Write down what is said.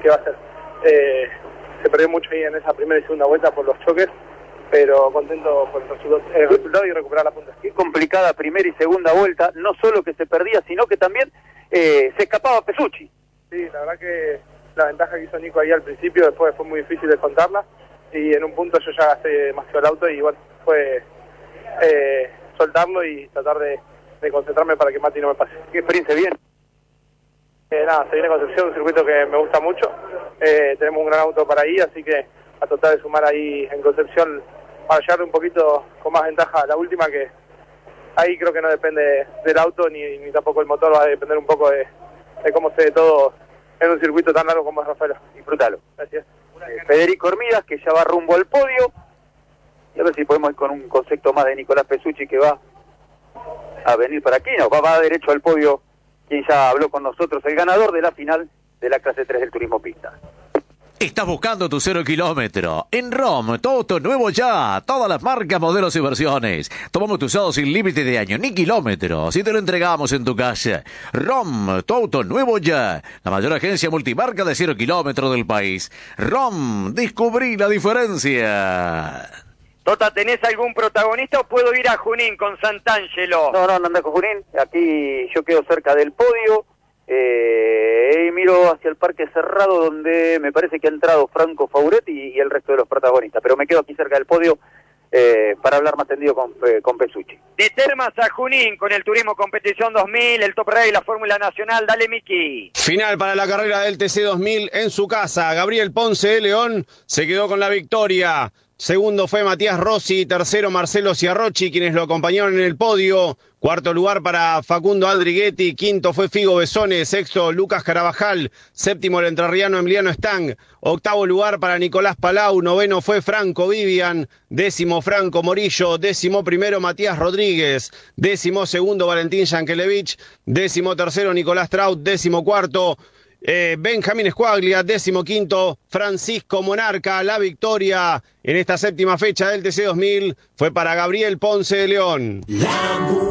qué va a hacer. Se perdió mucho ahí en esa primera y segunda vuelta por los choques, pero contento por el resultado y recuperar la punta. Qué complicada primera y segunda vuelta, no solo que se perdía, sino que también se escapaba Pesucci. Sí, la verdad que la ventaja que hizo Nico ahí al principio, después fue muy difícil de contarla, y en un punto yo ya gasté demasiado el auto y bueno, fue soltarlo y tratar de concentrarme para que Mati no me pase. ¿Qué experiencia bien? Nada, se viene Concepción, un circuito que me gusta mucho, tenemos un gran auto para ahí, así que a tratar de sumar ahí en Concepción para llegarle un poquito con más ventaja a la última, que ahí creo que no depende del auto ni tampoco el motor, va a depender un poco de cómo se ve todo en un circuito tan largo como es Rafaela. Disfrútalo. Gracias. Federico Hormidas, que ya va rumbo al podio, y a ver si podemos ir con un concepto más de Nicolás Pesucci, que va a venir para aquí, no, va derecho al podio, quien ya habló con nosotros, el ganador de la final de la clase 3 del turismo pista. Estás buscando tu 0 kilómetro. En ROM, todo auto nuevo ya. Todas las marcas, modelos y versiones. Tomamos tu usado sin límite de año ni kilómetros y te lo entregamos en tu casa. ROM, tu auto nuevo ya. La mayor agencia multimarca de 0 kilómetros del país. ROM, descubrí la diferencia. Tota, ¿tenés algún protagonista o puedo ir a Junín con Santangelo? No anda con Junín. Aquí yo quedo cerca del podio. Y miro hacia el Parque Cerrado, donde me parece que ha entrado Franco Fauretti y el resto de los protagonistas, pero me quedo aquí cerca del podio para hablar más tendido con Pesucci. De Termas a Junín con el Turismo Competición 2000, el Top Race, la Fórmula Nacional. Dale, Miki. Final para la carrera del TC 2000 en su casa. Gabriel Ponce de León se quedó con la victoria. Segundo fue Matías Rossi, tercero Marcelo Ciarrochi, quienes lo acompañaron en el podio. Cuarto lugar para Facundo Aldriguetti, quinto fue Figo Besone, sexto Lucas Carabajal, séptimo el entrerriano Emiliano Stang, octavo lugar para Nicolás Palau, noveno fue Franco Vivian, décimo Franco Morillo, décimo primero Matías Rodríguez, décimo segundo Valentín Yankelevich, décimo tercero Nicolás Traut, décimo cuarto Benjamín Escuaglia, 15º Francisco Monarca. La victoria en esta séptima fecha del TC 2000 fue para Gabriel Ponce de León.